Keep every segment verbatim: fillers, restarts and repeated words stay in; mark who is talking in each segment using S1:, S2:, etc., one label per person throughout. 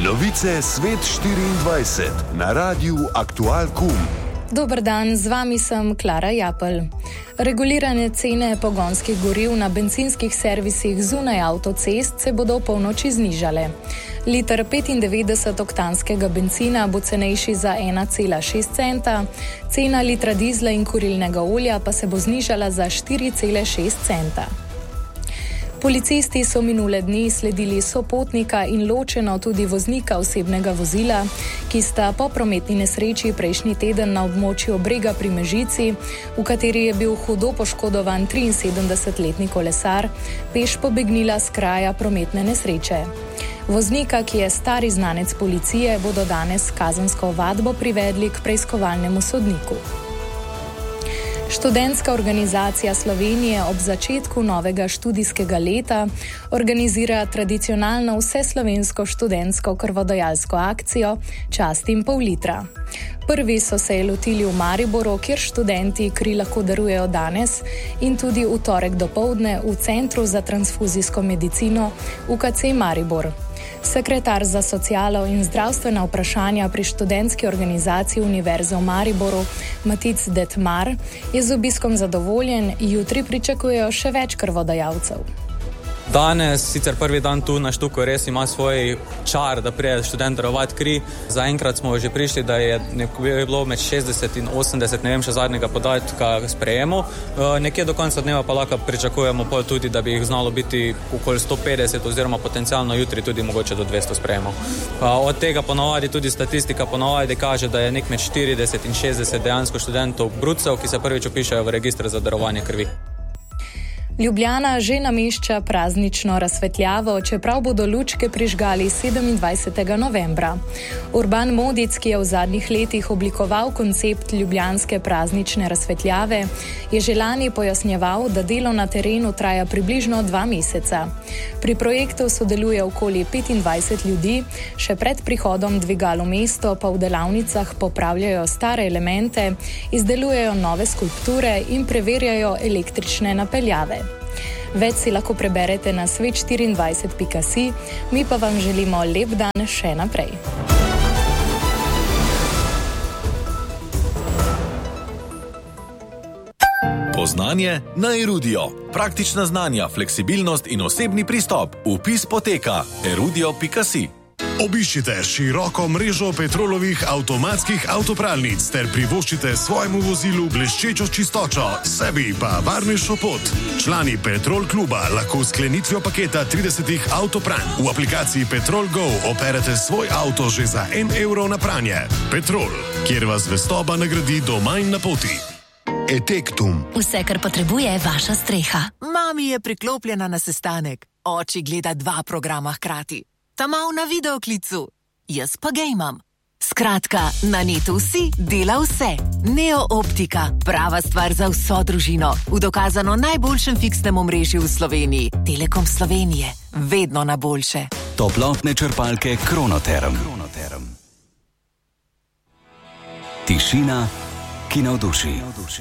S1: Novice Svet štiriindvajset na Radiu Aktual Kum.
S2: Dober dan, z vami sem Klara Japelj. Regulirane cene pogonskih goriv na bencinskih servisih zunaj avtocest se bodo v polnoči znižale. Liter petindevetdeset oktanskega bencina bo cenejši za ena cela šest centa, cena litra dizla in kurilnega olja pa se bo znižala za štiri cele šest centa. Policisti so minule dni sledili sopotnika in ločeno tudi voznika osebnega vozila, ki sta po prometni nesreči prejšnji teden na območju Brega pri Mežici, v kateri je bil hudo poškodovan triinsedemdesetletni kolesar, peš pobegnila s kraja prometne nesreče. Voznika, ki je stari znanec policije, bodo danes kazensko ovadbo privedli k preiskovalnemu sodniku. Študentska organizacija Slovenije ob začetku novega študijskega leta organizira tradicionalno vseslovensko študentsko krvodajalsko akcijo Častim pol litra. Prvi so se je lotili v Mariboru, kjer študenti kri lahko darujejo danes in tudi v torek dopoldne v Centru za transfuzijsko medicino U K C Maribor. Sekretar za socialo in zdravstvena vprašanja pri študentski organizaciji Univerze v Mariboru, Matic Detmar, je z obiskom zadovoljen, jutri pričakujejo še več krvodajalcev.
S3: Danes, sicer prvi dan tu na Štuku, res ima svoj čar, da prije študent darovati kri. Zaenkrat smo že prišli, da je bilo med šestdeset in osemdeset, ne vem še zadnjega podatka sprejemu. Nekje do konca dneva pa lahko pričakujemo pol tudi, da bi jih znalo biti okoli sto petdeset oziroma potencialno jutri tudi mogoče do dvesto sprejemov. Od tega ponovadi tudi statistika ponovadi kaže, da je nek med štirideset in šestdeset dejansko študentov brucev, ki se prvič vpišejo v register za darovanje krvi.
S2: Ljubljana že namešča praznično razsvetljavo, čeprav bodo lučke prižgali sedemindvajsetega novembra. Urban Modic, ki je v zadnjih letih oblikoval koncept ljubljanske praznične razsvetljave, je že lani pojasnjeval, da delo na terenu traja približno dva meseca. Pri projektu sodeluje okoli petindvajset ljudi, še pred prihodom dvigal v mesto pa v delavnicah popravljajo stare elemente, izdelujejo nove skulpture in preverjajo električne napeljave. Več si lahko preberete na svet štiriindvajset pika si, mi pa vam želimo lep dan še naprej.
S4: Poznanje na Erudio. Praktična znanja, fleksibilnost in osebni pristop. Vpis poteka erudio pika si.
S5: Obiščite široko mrežo Petrolovih avtomatskih avtopralnic ter privoščite svojemu vozilu bleščečo čistočo, sebi pa varnejšo pot. Člani Petrol kluba lahko s sklenitvijo paketa tridesetih avtopranj v aplikaciji Petrol Go operete svoj avto že za en evro na pranje. Petrol, kjer vas zvestoba nagradi doma in na poti.
S6: Etektum.
S7: Vse, kar potrebuje vaša streha.
S8: Mami je priklopljena na sestanek. Oči gleda dva programa hkrati. Ta mal na videoklicu, jaz pa ga imam. Skratka, na netu vsi dela vse. Neo Optika, prava stvar za vso družino. V dokazano najboljšem fiksnem omrežju v Sloveniji. Telekom Slovenije, vedno na boljše.
S9: Toplotne črpalke Kronoterm. Kronoterm. Tišina, ki navduši.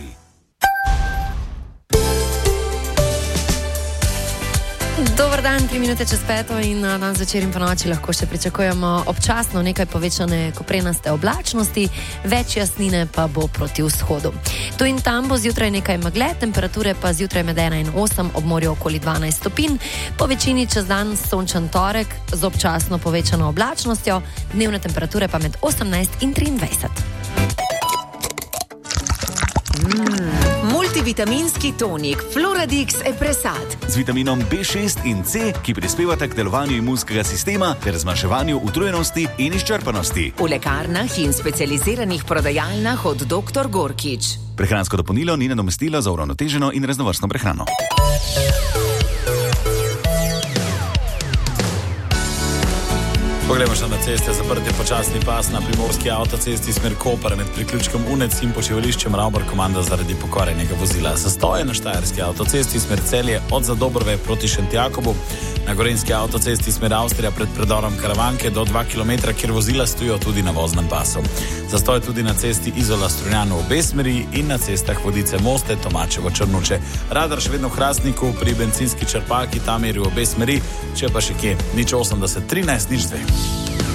S10: Dobar dan, tri minute čez peto in dan zvečer in po noči lahko še pričakujemo občasno nekaj povečane koprenaste oblačnosti, več jasnine pa bo proti vzhodu. Tu in tam bo zjutraj nekaj megle, temperature pa zjutraj med ena in osem, ob morju okoli dvanajst stopinj, po večini čez dan sončen torek z občasno povečano oblačnostjo, dnevne temperature pa med osemnajst in triindvajset.
S8: Mm. Multivitaminski tonik Floradix Epresat
S9: z vitaminom B šest in C, ki prispevata k delovanju imunskega sistema ter zmanjševanju utrujenosti in izčrpanosti.
S8: V lekarnah in specializiranih prodajalnah od doktor Gorkič.
S9: Prehransko dopolnilo ni nadomestilo za uravnoteženo in raznovrstno prehrano.
S11: Poglejmo še na ceste, zaprti počasni pas na primorski avtocesti smer Koper med priključkom Unec in počivališčem Ravbar komanda zaradi pokvarjenega vozila. Zastoje na štajerski avtocesti smer Celje od Zadobrve proti Šentjakobu, na gorenjski avtocesti smer Avstrija pred predorom Karavanke do dva kilometra, kjer vozila stojijo tudi na voznem pasu. Zastoj tudi na cesti Izola Strunjanu v obe smeri in na cestah Vodice Moste, Tomačevo Črnuče. Radar še vedno v Hrastniku pri bencinski črpalki Tamirju v obe smeri, če pa še kje, nič osemdeset trinajst, nič dve.